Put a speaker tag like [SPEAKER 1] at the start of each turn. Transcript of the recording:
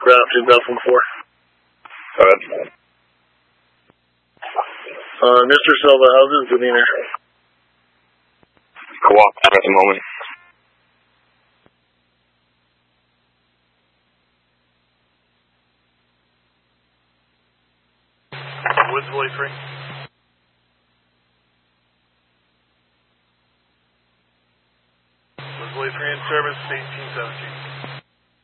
[SPEAKER 1] Route 2004.
[SPEAKER 2] Alright.
[SPEAKER 1] Mr. Silva, how's his demeanor?
[SPEAKER 2] Cooperative at the moment.
[SPEAKER 1] Woods Boy 3. Woods Boy 3 in service, 1817.